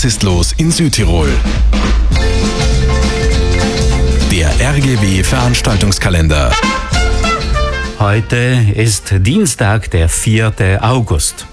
ist los in Südtirol? Der RGW Veranstaltungskalender. Heute ist Dienstag, der 4. August.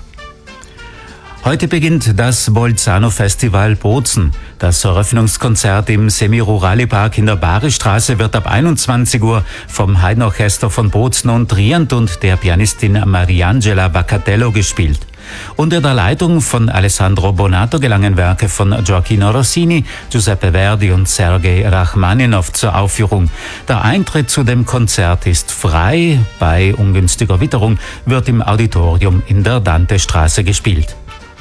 Heute beginnt das Bolzano Festival Bozen. Das Eröffnungskonzert im Semi-Rurali-Park in der Barestraße wird ab 21 Uhr vom Heidenorchester von Bozen und Trient und der Pianistin Mariangela Vaccatello gespielt. Unter der Leitung von Alessandro Bonato gelangen Werke von Gioacchino Rossini, Giuseppe Verdi und Sergei Rachmaninow zur Aufführung. Der Eintritt zu dem Konzert ist frei. Bei ungünstiger Witterung wird im Auditorium in der Dantestraße gespielt.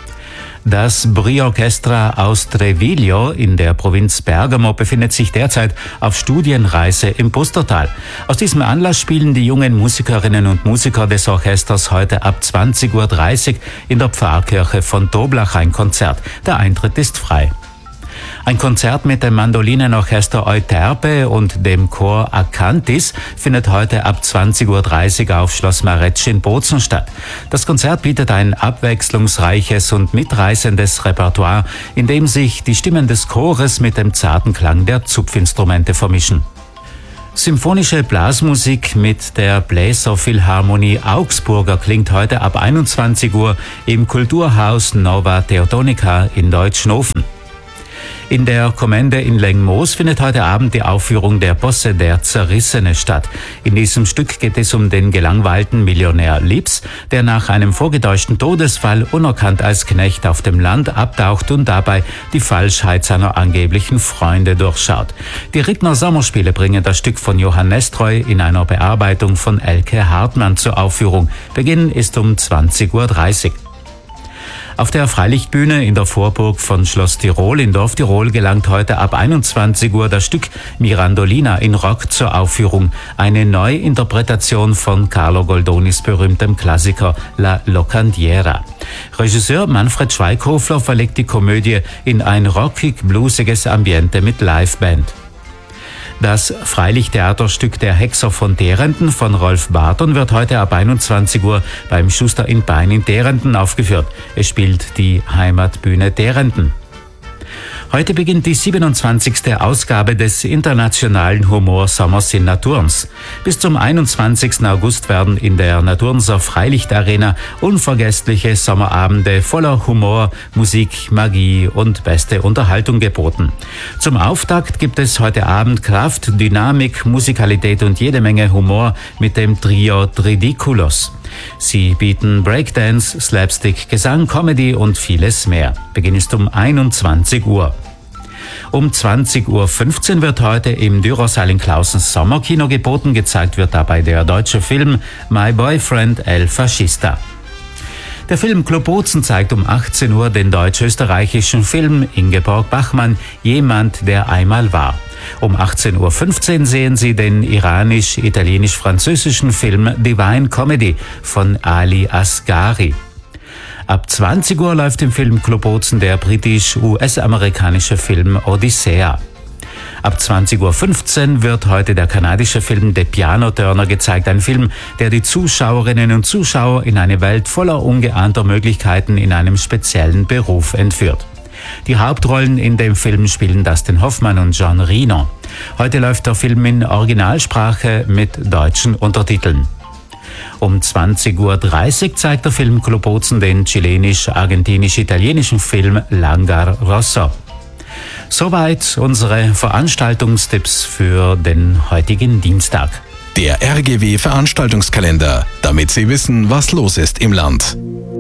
Das Brie-Orchestra aus Treviglio in der Provinz Bergamo befindet sich derzeit auf Studienreise im Pustertal. Aus diesem Anlass spielen die jungen Musikerinnen und Musiker des Orchesters heute ab 20:30 Uhr in der Pfarrkirche von Toblach ein Konzert. Der Eintritt ist frei. Ein Konzert mit dem Mandolinenorchester Euterpe und dem Chor Acantis findet heute ab 20:30 Uhr auf Schloss Marecci in Bozen statt. Das Konzert bietet ein abwechslungsreiches und mitreißendes Repertoire, in dem sich die Stimmen des Chores mit dem zarten Klang der Zupfinstrumente vermischen. Symphonische Blasmusik mit der Bläserphilharmonie Augsburger klingt heute ab 21 Uhr im Kulturhaus Nova Teutonica in Deutschnofen. In der Kommende in Lengmoos findet heute Abend die Aufführung der Posse der Zerrissene statt. In diesem Stück geht es um den gelangweilten Millionär Lips, der nach einem vorgetäuschten Todesfall unerkannt als Knecht auf dem Land abtaucht und dabei die Falschheit seiner angeblichen Freunde durchschaut. Die Rittner Sommerspiele bringen das Stück von Johann Nestroy in einer Bearbeitung von Elke Hartmann zur Aufführung. Beginn ist um 20:30 Uhr. Auf der Freilichtbühne in der Vorburg von Schloss Tirol in Dorf Tirol gelangt heute ab 21 Uhr das Stück Mirandolina in Rock zur Aufführung. Eine Neuinterpretation von Carlo Goldonis berühmtem Klassiker La Locandiera. Regisseur Manfred Schweighöfler verlegt die Komödie in ein rockig-bluesiges Ambiente mit Liveband. Das Freilichttheaterstück Der Hexer von Derenden von Rolf Barton wird heute ab 21 Uhr beim Schuster in Pein in Derenden aufgeführt. Es spielt die Heimatbühne Derenden. Heute beginnt die 27. Ausgabe des Internationalen Humorsommers in Naturns. Bis zum 21. August werden in der Naturnser Freilichtarena unvergessliche Sommerabende voller Humor, Musik, Magie und beste Unterhaltung geboten. Zum Auftakt gibt es heute Abend Kraft, Dynamik, Musikalität und jede Menge Humor mit dem Trio Tridiculos. Sie bieten Breakdance, Slapstick, Gesang, Comedy und vieles mehr. Beginn ist um 21 Uhr. Um 20:15 Uhr wird heute im Dürersaal in Clausens Sommerkino geboten. Gezeigt wird dabei der deutsche Film My Boyfriend El Fascista. Der Filmclub Bozen zeigt um 18 Uhr den deutsch-österreichischen Film Ingeborg Bachmann, Jemand, der einmal war. Um 18:15 Uhr sehen Sie den iranisch-italienisch-französischen Film Divine Comedy von Ali Asghari. Ab 20 Uhr läuft im Filmclub Bozen der britisch-US-amerikanische Film Odyssea. Ab 20:15 Uhr wird heute der kanadische Film The Piano Turner gezeigt, ein Film, der die Zuschauerinnen und Zuschauer in eine Welt voller ungeahnter Möglichkeiten in einem speziellen Beruf entführt. Die Hauptrollen in dem Film spielen Dustin Hoffmann und John Reno. Heute läuft der Film in Originalsprache mit deutschen Untertiteln. Um 20:30 Uhr zeigt der Filmclub Bozen den chilenisch-argentinisch-italienischen Film Langar Rosso. Soweit unsere Veranstaltungstipps für den heutigen Dienstag. Der RGW Veranstaltungskalender, damit Sie wissen, was los ist im Land.